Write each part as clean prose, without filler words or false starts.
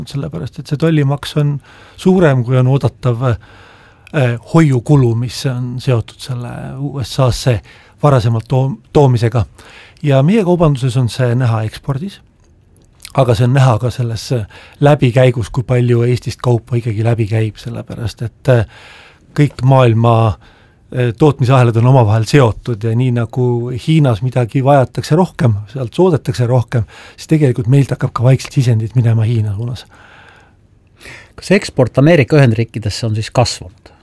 sellepärast, et see tollimaks on suurem, kui on oodatav hoiukulu, mis on seotud selle USA-sse varasemalt toomisega. Ja meie kaubanduses on see näha ekspordis, aga see on näha ka selles läbikäigus, kui palju Eestist kaupa ikkagi läbi käib, sellepärast, et kõik maailma tootmisahelad on omavahel seotud ja nii nagu Hiinas midagi vajatakse rohkem, sealt soodetakse rohkem, siis tegelikult meilt hakkab ka vaikselt sisendid minema Hiina suunas. Kas eksport Ameerika Ühendriikidesse on siis kasvanud?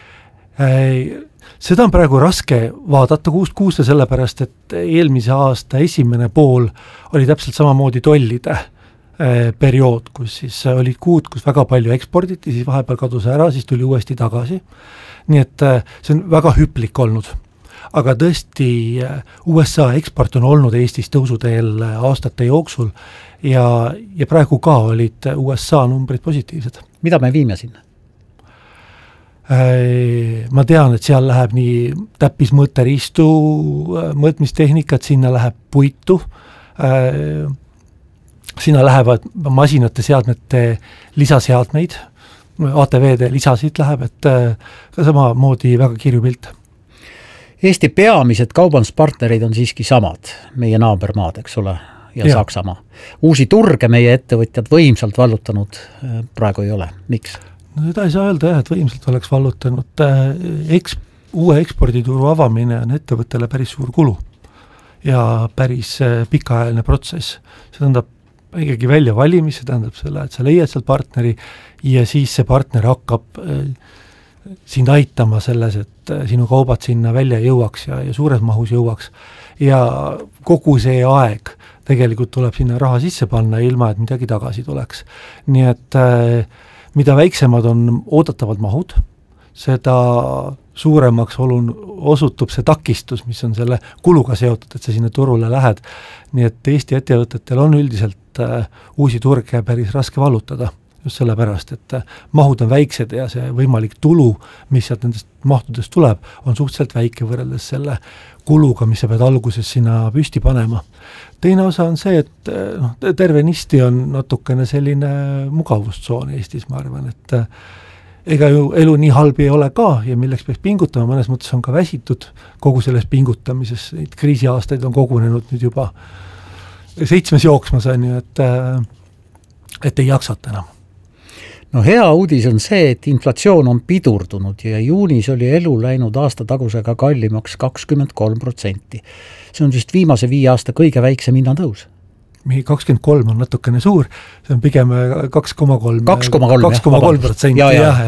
Seda on praegu raske vaadata kuust sellepärast, et eelmise aasta esimene pool oli täpselt samamoodi tollide periood, kus siis olid kuud, kus väga palju eksporditi, siis vahepeal kadus ära, siis tuli uuesti tagasi. Nii et see on väga hüplik olnud. Aga tõesti USA eksport on olnud Eestis tõusuteel aastate jooksul ja praegu ka olid USA numbrid positiivsed. Mida me viime sinna? Ma tean, et seal läheb nii täppismõõteriistu mõõtmistehnikat, sinna läheb puitu, sinna lähevad masinate seadmete lisaseadmeid, ATV-de lisasid läheb, et ka samamoodi väga kirju pilt. Eesti peamised kaubanduspartnerid on siiski samad, meie naabermaad, eks ole, ja Saksamaa. Uusi turge meie ettevõtjad võimsalt vallutanud praegu ei ole. Miks? No seda ei saa öelda, et võimsalt oleks vallutanud. Uue ekspordituru avamine on ettevõttele päris suur kulu ja päris pikaajaline protsess. See tähendab ikkagi välja valimis, see tähendab selle, et sa leiad seal partneri ja siis see partner hakkab sind aitama selles, et sinu kaubad sinna välja jõuaks ja suures mahus jõuaks. Ja kogu see aeg tegelikult tuleb sinna raha sisse panna ilma, et midagi tagasi tuleks. Nii et mida väiksemad on oodatavad mahud, seda suuremaks osutub see takistus, mis on selle kuluga seotud, et sa sinna turule lähed. Nii et Eesti ettevõtetel on üldiselt uusi turge päris raske vallutada, just sellepärast, et mahud on väiksed ja see võimalik tulu, mis sealt nendest mahtudest tuleb, on suhteliselt väike võrreldes selle kuluga, mis sa pead alguses sinna püsti panema. Teine osa on see, et tervenisti on natukene selline mugavustsoon Eestis, ma arvan, et ega ju elu nii halb ei ole ka ja milleks peaks pingutama, mõnes mõttes on ka väsitud kogu selles pingutamises, neid kriisiaastaid on kogunenud nüüd juba 7 jooksmas on ju, et ei jaksata enam. No hea uudis on see, et inflatsioon on pidurdunud ja juunis oli elu läinud aasta tagusega kallimaks 23%. See on vist viimase 5 aasta kõige väiksem hinnatõus. 23 on natukene suur, see on pigem 2,3%. 2,3%, jah,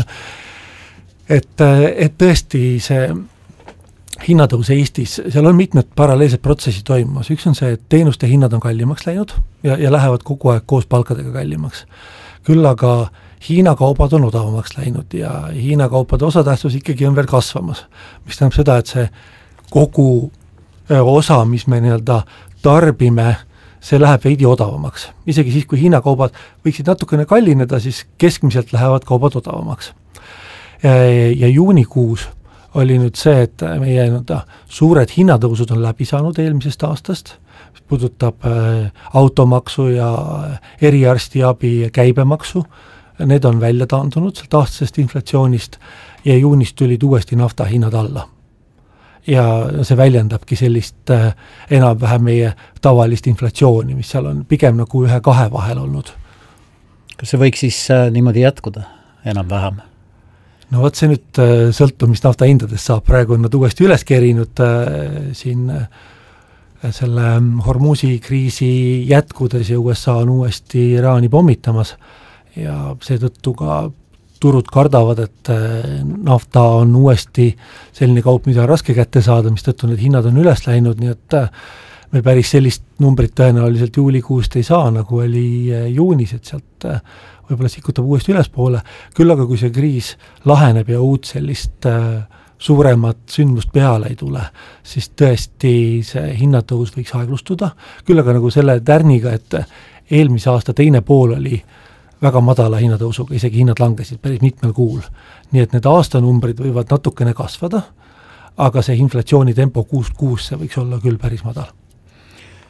et tõesti see hinnatõus Eestis, seal on mitmed paralleelsed protsessid toimumas. Üks on see, et teenuste hinnad on kallimaks läinud ja lähevad kogu aeg koos palkadega kallimaks. Küll aga Hiina kaubad on odavamaks läinud ja Hiina kaupade osatähtsus ikkagi on veel kasvamas. Mis tähendab seda, et see kogu osa, mis me nii-öelda tarbime, see läheb veidi odavamaks. Isegi siis, kui Hiina kaubad võiksid natukene kallineda, siis keskmiselt lähevad kaubad odavamaks. Ja juunikuus oli nüüd see, et meie suured hinnatõusud on läbi saanud eelmisest aastast, mis puudutab automaksu ja eriarstiabi käibemaksu. Need on välja taandunud sealt aastasest inflatsioonist ja juunist tulid uuesti nafta hinnad alla. Ja see väljendabki sellist enam-vähem meie tavalist inflatsiooni, mis seal on pigem nagu 1-2 vahel olnud. Kas see võiks siis niimoodi jätkuda enam-vähem? No võt see nüüd sõltumist nafta hindadest saab, praegu on nad uuesti üles kerinud siin selle Hormuzi kriisi jätkudes ja USA on uuesti Iraani pommitamas ja seetõttu ka turud kardavad, et nafta on uuesti selline kaup, mida on raske kätte saada, mis tõttu need hinnad on üles läinud, nii et me päris sellist numbrit tõenäoliselt juulikuust ei saa, nagu oli juunis, et sealt võib-olla sikutab uuesti ülespoole. Küll aga kui see kriis laheneb ja uut sellist suuremat sündmust peale ei tule, siis tõesti see hinnatõus võiks aeglustuda. Küll aga nagu selle tärniga, et eelmise aasta teine pool oli väga madala hinnatõusuga, isegi hinnad langesid päris mitmel kuul. Nii et need aastanumbrid võivad natukene kasvada, aga see inflatsiooni tempo 6-6 see võiks olla küll päris madal.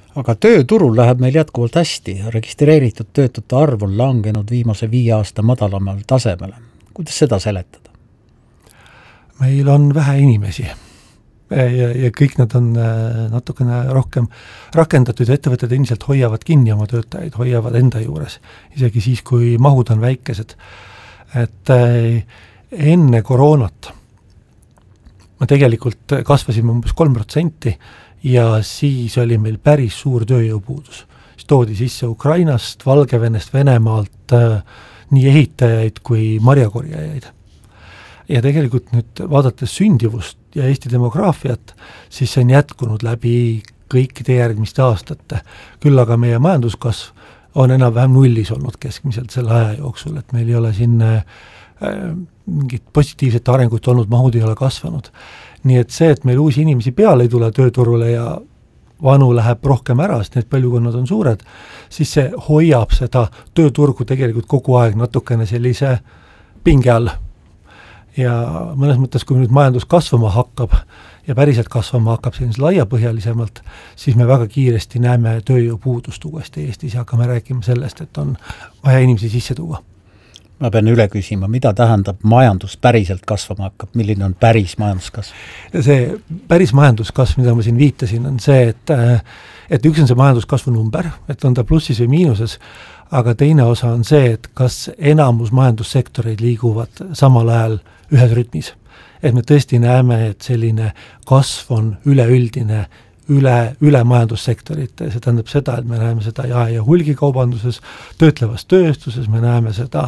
Aga tööturul läheb meil jätkuvalt hästi. Registreeritud töötute arv on langenud viimase 5 aasta madalamal tasemele. Kuidas seda seletada? Meil on vähe inimesi ja kõik nad on natukene rohkem rakendatud ja ettevõtted ilmselt hoiavad kinni oma töötajaid, hoiavad enda juures, isegi siis, kui mahud on väikesed. Et enne koroonat me tegelikult kasvasime umbes 3% ja siis oli meil päris suur tööjõupuudus. Siis toodi sisse Ukrainast, Valgevenest, Venemaalt nii ehitajaid kui marjakorjajaid. Ja tegelikult nüüd vaadates sündivust ja Eesti demograafiat, siis see on jätkunud läbi kõikide järgmiste aastate. Küll aga meie majanduskasv on enam-vähem nullis olnud keskmiselt selle aja jooksul, et meil ei ole siin mingit positiivset arengut olnud, mahud ei ole kasvanud. Nii et see, et meil uusi inimesi peale ei tule tööturule ja vanu läheb rohkem ära, sest need põlvkonnad on suured, siis see hoiab seda tööturgu tegelikult kogu aeg natukene sellise pinge all. Ja mõnes mõttes, kui nüüd majandus kasvama hakkab ja päriselt kasvama hakkab sellise laiapõhjalisemalt, siis me väga kiiresti näeme tööjõupuudust uuesti Eestis ja hakkame rääkima sellest, et on vaja inimesi sisse tuua. Ma pean üle küsima, mida tähendab majandus päriselt kasvama hakkab, milline on päris majanduskasv? See päris majanduskasv, mida ma siin viitasin, on see, et üks on see majanduskasvu number, et on ta plussis või miinuses, aga teine osa on see, et kas enamus majandussektoreid liiguvad samal ajal ühes rütmis. Et me tõesti näeme, et selline kasv on üleüldine üle majandussektorit. See tähendab seda, et me näeme seda jae- ja hulgikaubanduses, töötlevas tööstuses, me näeme seda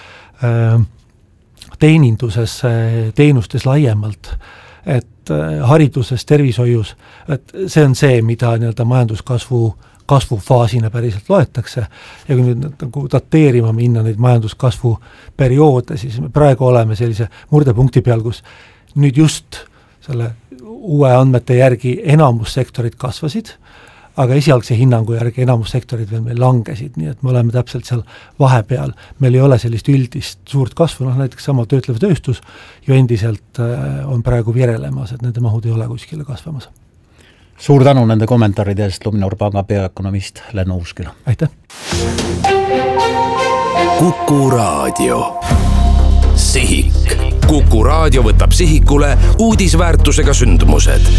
teeninduses, teenustes laiemalt, et hariduses, tervishoius, et see on see, mida nii-öelda kasvufaasina päriselt loetakse ja kui nüüd nagu dateerima minna neid majanduskasvu perioode, siis me praegu oleme sellise murdepunkti peal, kus nüüd just selle uue andmete järgi enamus sektorid kasvasid, aga esialgse hinnangu järgi enamus sektorid veel meil langesid, nii et me oleme täpselt seal vahepeal. Meil ei ole sellist üldist suurt kasvu, näiteks sama töötlev tööstus ju endiselt on praegu virelemas, et nende mahud ei ole kuskile kasvamas. Suur tänu nende kommentaaride eest, Luminor Panga peaökonomist Lenno Uusküla. Aitäh! Kuku Raadio. Sihik. Kuku Raadio võtab sihikule uudisväärtusega sündmused.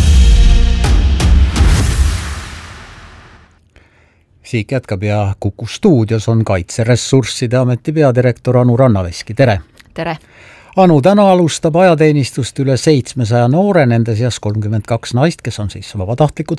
Sihik jätkab ja Kuku stuudios on Kaitseressursside Ameti peadirektor Anu Rannaveski. Tere! Tere! Anu, täna alustab ajateenistust üle 700 noore, nende seas 32 naist, kes on siis vabatahtlikud.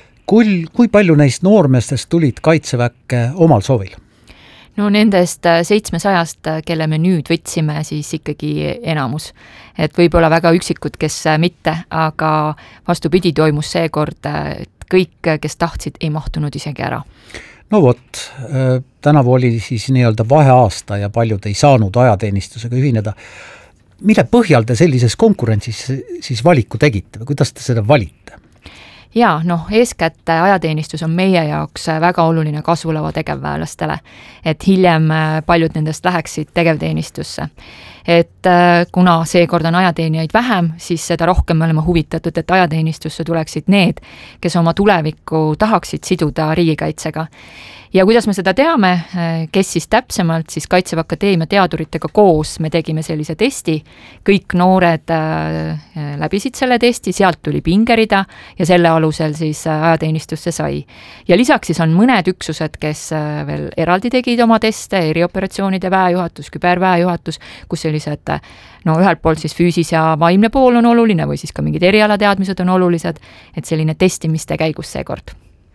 Kui palju neist noormeestest tulid Kaitseväkke omal soovil? No nendest 700-st, kelle me nüüd võtsime, siis ikkagi enamus. Et võib-olla väga üksikud, kes mitte, aga vastupidi toimus seekord, et kõik, kes tahtsid, ei mahtunud isegi ära. No vot, tänavu oli siis nii-öelda vaheaasta ja paljud ei saanud ajateenistusega ühineda. Mille põhjal te sellises konkurentsis siis valiku tegite või kuidas te seda valite? Jaa, eeskätt ajateenistus on meie jaoks väga oluline kasvulava tegevväelastele, et hiljem paljud nendest läheksid tegevteenistusse. Et kuna seekord on ajateenijaid vähem, siis seda rohkem me oleme huvitatud, et ajateenistusse tuleksid need, kes oma tulevikku tahaksid siduda riigikaitsega. Ja kuidas me seda teame, kes siis täpsemalt, siis Kaitseväe Akadeemia teaduritega koos me tegime sellise testi, kõik noored läbisid selle testi, sealt tuli pingerida ja selle alusel siis ajateenistusse sai. Ja lisaks siis on mõned üksused, kes veel eraldi tegid oma teste, erioperatsioonide väejuhatus, küberväejuhatus, kus sellised, ühelt poolt siis füüsis ja vaimne pool on oluline või siis ka mingid erialateadmised on olulised, et selline testimiste käigus seekord.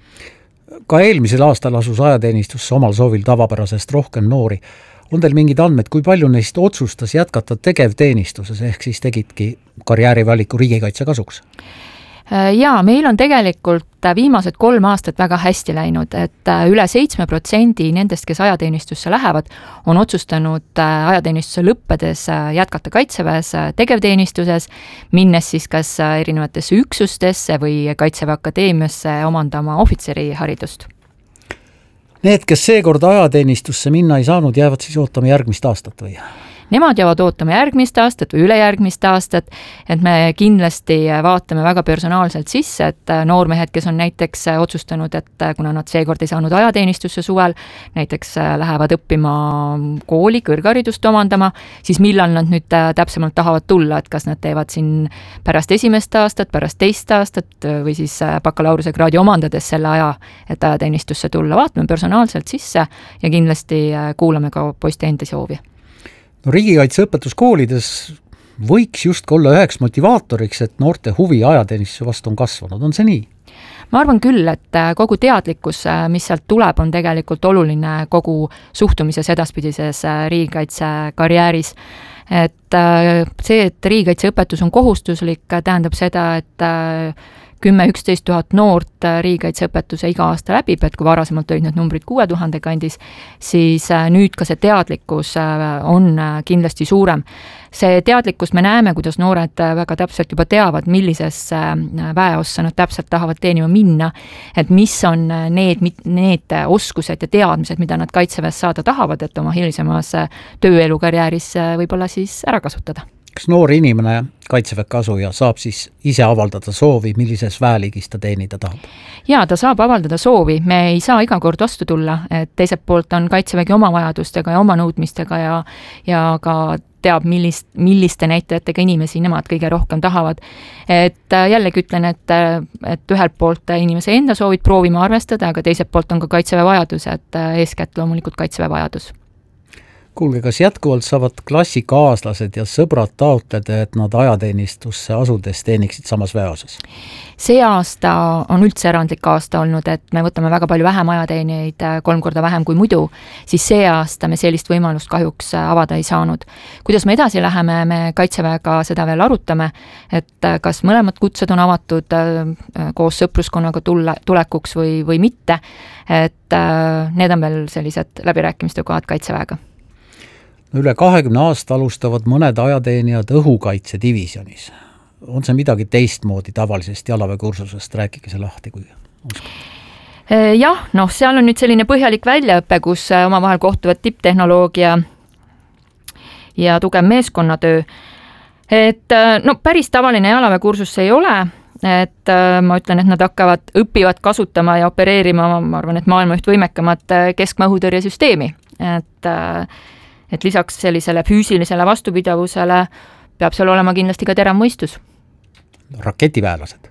Ka eelmisel aastal asus ajateenistusse omal soovil tavapärasest rohkem noori. On teil mingid andmed, kui palju neist otsustas jätkata tegevteenistuses, ehk siis tegidki karjäärivaliku riigikaitse kasuks? Jaa, meil on tegelikult viimased 3 aastat väga hästi läinud, et üle 7% nendest, kes ajateenistusse lähevad, on otsustanud ajateenistuse lõppedes jätkata Kaitseväes tegevteenistuses, minnes siis kas erinevatesse üksustesse või Kaitseväe Akadeemiasse omandama ohvitseriharidust. Need, kes seekord ajateenistusse minna ei saanud, jäävad siis ootama järgmist aastat või? nemad jäävad ootama järgmist aastat või ülejärgmist aastat, et me kindlasti vaatame väga personaalselt sisse, et noormehed, kes on näiteks otsustanud, et kuna nad seekord ei saanud ajateenistusse suvel, näiteks lähevad õppima kooli, kõrgharidust omandama, siis millal nad nüüd täpsemalt tahavad tulla, et kas nad teevad siin pärast esimest aastat, pärast teist aastat või siis bakalaureusekraadi omandades selle aja, et ajateenistusse tulla. Vaatame personaalselt sisse ja kindlasti kuulame ka poiste endi soovi. No riigikaitseõpetus koolides võiks just olla üheks motivaatoriks, et noorte huvi ajateenistuse vastu on kasvanud. On see nii? Ma arvan küll, et kogu teadlikkus, mis sealt tuleb, on tegelikult oluline kogu suhtumises edaspidises riigikaitsekarjääris. Et see, et riigikaitseõpetus on kohustuslik, tähendab seda, et 10-11 000 noort riigikaitseõpetuse iga aasta läbib, et kui varasemalt olid need numbrid 6000 kandis, siis nüüd ka see teadlikkus on kindlasti suurem. See teadlikkus me näeme, kuidas noored väga täpselt juba teavad, millisesse väeossa nad täpselt tahavad teenima minna, et mis on need oskused ja teadmised, mida nad kaitseväes saada tahavad, et oma hilisemas tööelukarjääris võib-olla siis ära kasutada. Kas noor inimene kaitseväkke asuja saab siis ise avaldada soovi, millises väeliigis ta teenida tahab? Jaa, ta saab avaldada soovi. Me ei saa iga kord vastu tulla, et teiselt poolt on kaitsevägi oma vajadustega ja oma nõudmistega ja ka teab, milliste näitajatega inimesi nemad kõige rohkem tahavad. Et jällegi ütlen, et ühelt poolt inimese enda soovid proovima arvestada, aga teiselt poolt on ka kaitseväe vajadus, et eeskätt loomulikult kaitseväe vajadus. Kuulge, kas jätkuvalt saavad klassikaaslased ja sõbrad taotleda, et nad ajateenistusse asudes teeniksid samas väeosas? See aasta on üldse erandlik aasta olnud, et me võtame väga palju vähem ajateenijaid, 3 korda vähem kui muidu, siis see aasta me sellist võimalust kahjuks avada ei saanud. Kuidas me edasi läheme, me kaitseväega seda veel arutame, et kas mõlemad kutsed on avatud koos sõpruskonnaga tulekuks või mitte, et need on veel sellised läbirääkimiste kohad kaitseväega. Üle 20 aasta alustavad mõned ajateenijad õhukaitse divisjonis. On see midagi teistmoodi tavalisest jalaväekursusest? Rääkige see lahti, kui oskate. Jah, seal on nüüd selline põhjalik väljaõpe, kus omavahel kohtuvad tipptehnoloogia ja tugev meeskonnatöö. Et päris tavaline jalaväekursus see ei ole, et ma ütlen, et nad õpivad kasutama ja opereerima, ma arvan, et maailma üht võimekamat keskmaa-õhutõrjesüsteemi. Et lisaks sellisele füüsilisele vastupidavusele peab seal olema kindlasti ka terav mõistus. Raketiväelased.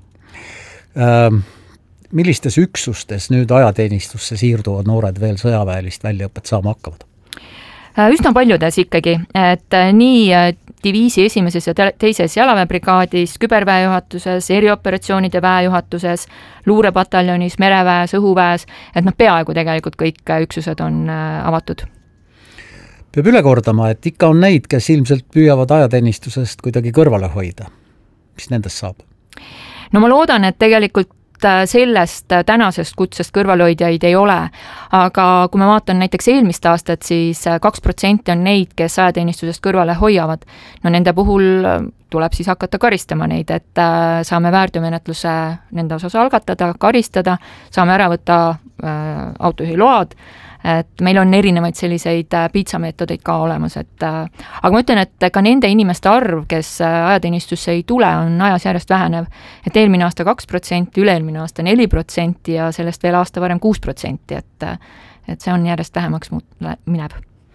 Millistes üksustes nüüd ajateenistusse siirduvad noored veel sõjaväelist väljaõpet saama hakkavad? Üsna paljudes ikkagi, et nii diviisi esimeses ja teises jalaväebrigaadis, küberväejuhatuses, erioperatsioonide väejuhatuses, luurepataljonis, mereväes, õhuväes, et peaaegu tegelikult kõik üksused on avatud. Peab üle kordama, et ikka on neid, kes ilmselt püüavad ajateenistusest kuidagi kõrvale hoida. Mis nendest saab? Ma loodan, et tegelikult sellest tänasest kutsest kõrvalhoidjaid ei ole, aga kui ma vaatan näiteks eelmist aastat, siis 2% on neid, kes ajateenistusest kõrvale hoiavad. Nende puhul tuleb siis hakata karistama neid, et saame väärteomenetluse nende osas algatada, karistada, saame ära võtta autojuhiload, et meil on erinevaid selliseid piitsameetodeid ka olemas, aga ma ütlen, et ka nende inimeste arv, kes ajateenistusse ei tule, on ajas järjest vähenev, et eelmine aasta 2%, üle-eelmine aasta 4% ja sellest veel aasta varem 6%, et see on järjest vähemaks minev.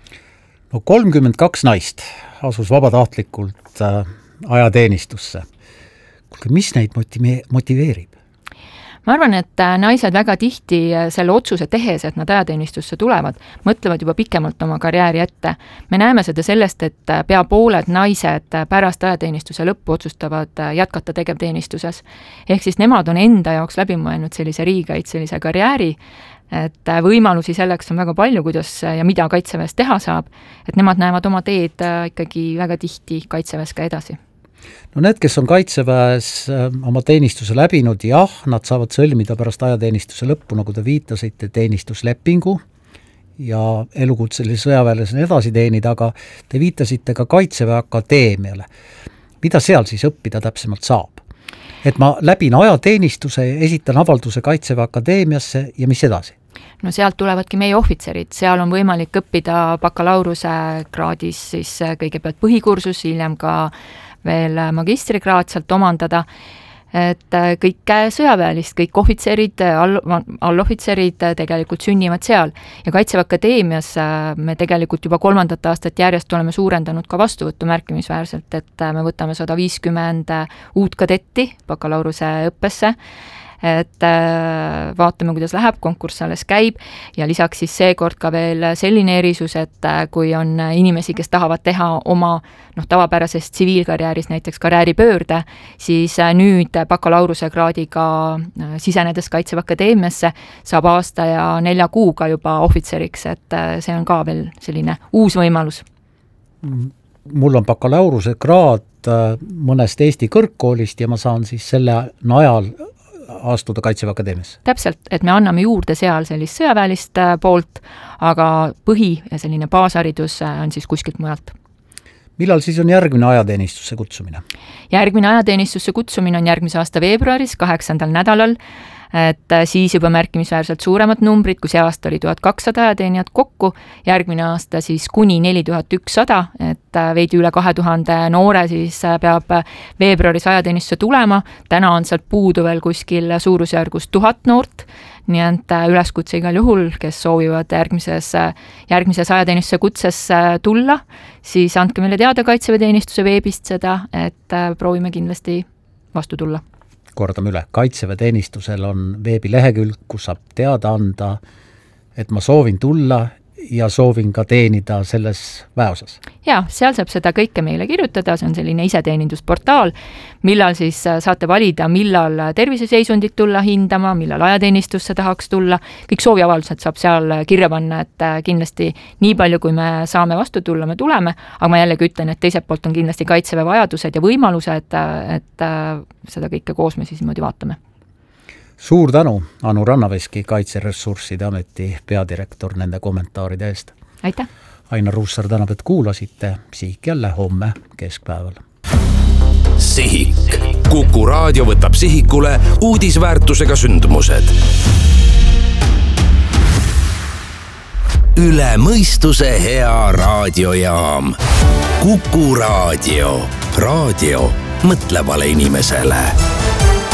32 naist asus vabatahtlikult ajateenistusse. Mis neid motiveerib? Ma arvan, et naised väga tihti selle otsuse tehes, et nad ajateenistusse tulevad, mõtlevad juba pikemalt oma karjääri ette. Me näeme seda sellest, et pea pooled naised pärast ajateenistuse lõppu otsustavad jätkata tegevteenistuses. Ehk siis nemad on enda jaoks läbi mõelnud sellise riigikaitselise karjääri, et võimalusi selleks on väga palju, kuidas ja mida kaitseväes teha saab, et nemad näevad oma teed ikkagi väga tihti kaitseväes ka edasi. Need, kes on kaitseväes oma teenistuse läbinud, jah, nad saavad sõlmida pärast ajateenistuse lõppu, nagu te viitasite, teenistuslepingu ja elukutselise sõjaväelasena edasi teenida, aga te viitasite ka Kaitseväe Akadeemiale. Mida seal siis õppida täpsemalt saab? Et ma läbin ajateenistuse, esitan avalduse Kaitseväe Akadeemiasse ja mis edasi? no sealt tulevadki meie ohvitserid, seal on võimalik õppida bakalaureuse kraadis siis kõigepealt põhikursus, hiljem ka veel magistrikraad sealt omandada, et kõik sõjaväelist, kõik ohvitserid, allohvitserid tegelikult sünnivad seal. Ja Kaitseväe Akadeemias me tegelikult juba 3. aastat järjest oleme suurendanud ka vastuvõttu märkimisväärselt, et me võtame 150 uut kadetti bakalaureuse õppesse, et vaatame, kuidas läheb, konkurss alles käib ja lisaks siis seekord ka veel selline erisus, et kui on inimesi, kes tahavad teha oma tavapärases tsiviilkarjääris näiteks karjääripöörde, siis nüüd bakalaureuse kraadiga sisenedes Kaitseväe Akadeemiasse saab aasta ja 4 kuuga juba ohvitseriks, et see on ka veel selline uus võimalus. Mul on bakalaureuse kraad mõnest Eesti kõrgkoolist ja ma saan siis selle najal astuda Kaitseväe Akadeemiasse. Täpselt, et me anname juurde seal sellist sõjaväelist poolt, aga põhi ja selline baasharidus on siis kuskilt mujalt. Millal siis on järgmine ajateenistusse kutsumine? Järgmine ajateenistusse kutsumine on järgmise aasta veebruaris, 8. nädalal, et siis juba märkimisväärselt suuremad numbrid, kui see aasta oli 1200 ajateenijat kokku, järgmine aasta siis kuni 4100, et veidi üle 2000 noore siis peab veebruaris ajateenistusse tulema, täna on sealt puudu veel kuskil suurusjärgus 1000 noort, nii et üleskutse igal juhul, kes soovivad järgmises ajateenistuse kutses tulla, siis andke meile teada Kaitseväeteenistuse veebist seda, et proovime kindlasti vastu tulla. Kordame üle, Kaitseväeteenistusel on veebilehekülg, kus saab teada anda, et ma soovin tulla ja soovin ka teenida selles väeosas. Jaa, seal saab seda kõike meile kirjutada, see on selline iseteenindusportaal, millal siis saate valida, millal terviseseisundit tulla hindama, millal ajateenistusse tahaks tulla, kõik sooviavaldused saab seal kirja panna, et kindlasti nii palju, kui me saame vastu tulla, me tuleme, aga ma jällegi ütlen, et teiselt poolt on kindlasti Kaitseväe vajadused ja võimalused, et seda kõike koos me siis niimoodi vaatame. Suur tänu, Anu Rannaveski, Kaitseressursside Ameti peadirektor, nende kommentaaride eest. Aitäh! Ainar Ruussaar tänab, et kuulasite, Sihik jälle homme keskpäeval. Sihik. Kuku raadio võtab sihikule uudisväärtusega sündmused. Üle mõistuse hea raadiojaam. Kuku raadio. Raadio mõtlevale inimesele.